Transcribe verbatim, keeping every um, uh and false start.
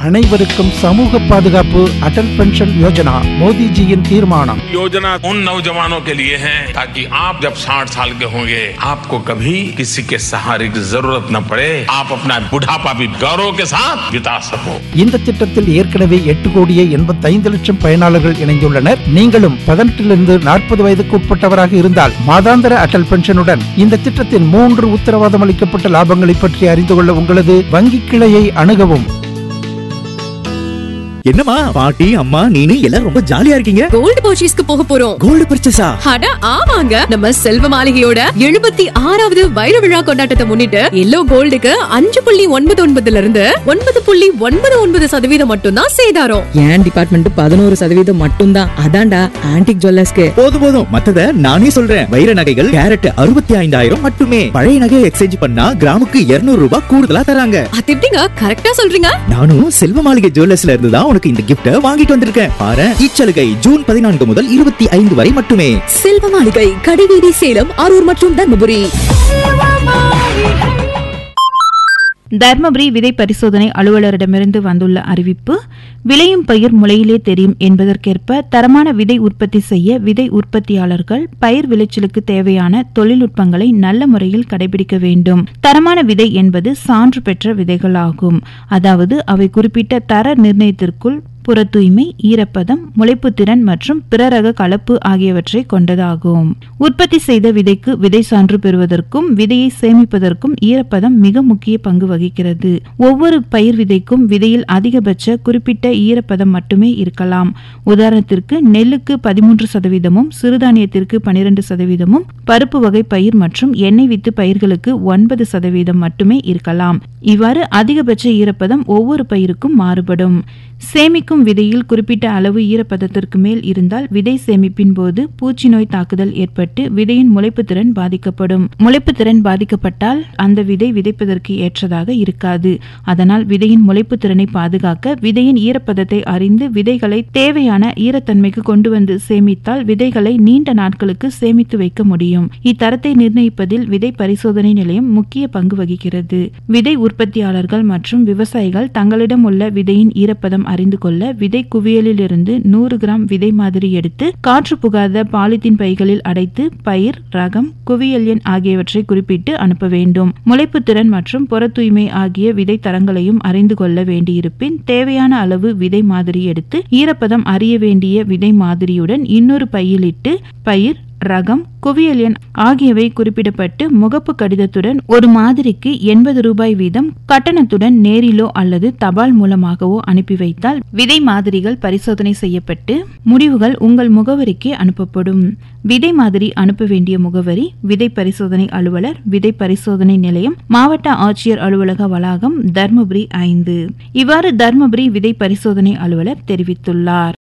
அனைவருக்கும் சமூக பாதுகாப்பு அடல் பென்ஷன் யோஜனா மோடிஜியின் தீர்மானம். योजना उन नौजवानों के लिए है ताकि आप जब साठ साल के होंगे आपको कभी किसी के सहारे की जरूरत न पड़े, आप अपना बुढ़ापा भी गौरव के साथ बिता सको. இந்த திட்டத்தில் ஏற்கனவே எட்டு கோடியே எண்பத்தி ஐந்து லட்சம் பயனாளர்கள் இணைந்துள்ளனர். நீங்களும் பதினெட்டிலிருந்து நாற்பது வயதுக்கு உட்பட்டவராக இருந்தால் மாதாந்திர அடல் பென்ஷனுடன் இந்த திட்டத்தின் மூன்று உத்தரவாதம் அளிக்கப்பட்ட லாபங்களை பற்றி அறிந்து கொள்ள உங்களது வங்கி கிளையை அணுகவும். என்னமா பாட்டி அம்மா நீனு எல்லாரும் ரொம்ப ஜாலியா இருக்கீங்க. கோல்டு பர்ச்சேஸ்க்கு போக போறோம். கோல்டு பர்ச்சேஸா? அட ஆமாங்க, நம்ம செல்வ மாளிகையோட எழுபத்தி ஆறாவது வைர விழா கொண்டாட்டத்தை முன்னிட்டு எல்லோ கோல்டுக்கு அஞ்சு புள்ளி ஒன்பது ஒன்பதுல இருந்து ஒன்பது புள்ளி ஒன்பது ஒன்பது சதவீதம் மட்டும் தான் சேதாரம். என் டிபார்ட்மெண்ட் பதினோரு சதவீதம் மட்டும் தான். அதான்டா ஆன்டிக் ஜுவல்லர்ஸ்க்கு. போதும் போதும், மத்தத நானே சொல்றேன். வைர நகைகள் கேரட் அறுபத்தி ஐந்தாயிரம் மட்டுமே. பழைய நகையை எக்ஸ்சேஞ்ச் பண்ணா கிராமுக்கு இருநூறு ரூபாய் கூடுதலா தராங்க. அது எப்படிங்க கரெக்டா சொல்றீங்க? நானும் செல்வ மாளிகை ஜுவல்லர்ஸ்ல இருந்து தான் உனக்கு இந்த கிஃப்ட் வாங்கிட்டு வந்திருக்கேன். பாரு, இச்சலுகை ஜூன் பதினான்கு முதல் இருபத்தி ஐந்து வரை மட்டுமே. செல்வ மாளிகை, கடைவீதி, சேலம், அரூர் மற்றும் தர்மபுரி. தர்மபுரி விதை பரிசோதனை அலுவலரிடமிருந்து வந்துள்ள அறிவிப்பு: விளையும் பயிர் முளையிலே தெரியும் என்பதற்கேற்ப தரமான விதை உற்பத்தி செய்ய விதை உற்பத்தியாளர்கள் பயிர் விளைச்சலுக்கு தேவையான தொழில்நுட்பங்களை நல்ல முறையில் கடைபிடிக்க வேண்டும். தரமான விதை என்பது சான்று பெற்ற விதைகளாகும். அதாவது அவை குறிப்பிட்ட தர நிர்ணயத்திற்குள் புற தூய்மை, ஈரப்பதம், முளைப்பு திறன் மற்றும் பிற ரக கலப்பு ஆகியவற்றை கொண்டதாகும். உற்பத்தி செய்த விதைக்கு விதை சான்று பெறுவதற்கும் விதையை சேமிப்பதற்கும் ஈரப்பதம் மிக முக்கிய பங்கு வகிக்கிறது. ஒவ்வொரு பயிர் விதைக்கும் விதையில் அதிகபட்ச குறிப்பிட்ட ஈரப்பதம் மட்டுமே இருக்கலாம். உதாரணத்திற்கு நெல்லுக்கு பதிமூன்று சதவீதமும், சிறுதானியத்திற்கு பனிரெண்டு சதவீதமும், பருப்பு வகை பயிர் மற்றும் எண்ணெய் வித்து பயிர்களுக்கு ஒன்பது சதவீதம் மட்டுமே இருக்கலாம். இவ்வாறு அதிகபட்ச ஈரப்பதம் ஒவ்வொரு பயிருக்கும் மாறுபடும். சேமிக்கும் விதையில் குறிப்பிட்ட அளவு ஈரப்பதத்திற்கு மேல் இருந்தால் விதை சேமிப்பின் போது பூச்சி நோய் தாக்குதல் ஏற்பட்டு விதையின் முளைப்பு திறன் பாதிக்கப்படும். முளைப்பு திறன் பாதிக்கப்பட்டால் அந்த விதை விதைப்பதற்கு ஏற்றதாக இருக்காது. அதனால் விதையின் முளைப்பு திறனை பாதுகாக்க விதையின் ஈரப்பதத்தை அறிந்து விதைகளை தேவையான ஈரத்தன்மைக்கு கொண்டு வந்து சேமித்தால் விதைகளை நீண்ட நாட்களுக்கு சேமித்து வைக்க முடியும். இத்தரத்தை நிர்ணயிப்பதில் விதை பரிசோதனை நிலையம் முக்கிய பங்கு வகிக்கிறது. விதை உற்பத்தியாளர்கள் மற்றும் விவசாயிகள் தங்களிடம் உள்ள விதையின் ஈரப்பதம் அறிந்து கொள்ள விதை குவியலில் இருந்து நூறு கிராம் விதை மாதிரி எடுத்து காற்று புகாத பாலித்தீன் பைகளில் அடைத்து பயிர், ரகம், குவியல் எண் ஆகியவற்றை குறிப்பிட்டு அனுப்ப வேண்டும். முளைப்பு திறன் மற்றும் புற தூய்மை ஆகிய விதை தரங்களையும் அறிந்து கொள்ள வேண்டியிருப்பின் தேவையான அளவு விதை மாதிரி எடுத்து ஈரப்பதம் அறிய வேண்டிய விதை மாதிரியுடன் இன்னொரு பையிலிட்டு பயிர், ரகம், குவியல் எண் ஆகியவை குறிப்பிடப்பட்டு முகப்பு கடிதத்துடன் ஒரு மாதிரிக்கு எண்பது ரூபாய் வீதம் கட்டணத்துடன் நேரிலோ அல்லது தபால் மூலமாகவோ அனுப்பி வைத்தால் விதை மாதிரிகள் பரிசோதனை செய்யப்பட்டு முடிவுகள் உங்கள் முகவரிக்கு அனுப்பப்படும். விதை மாதிரி அனுப்ப வேண்டிய முகவரி: விதை பரிசோதனை அலுவலர், விதை பரிசோதனை நிலையம், மாவட்ட ஆட்சியர் அலுவலக வளாகம், தர்மபுரி ஐந்து. இவ்வாறு தர்மபுரி விதை பரிசோதனை அலுவலர் தெரிவித்துள்ளார்.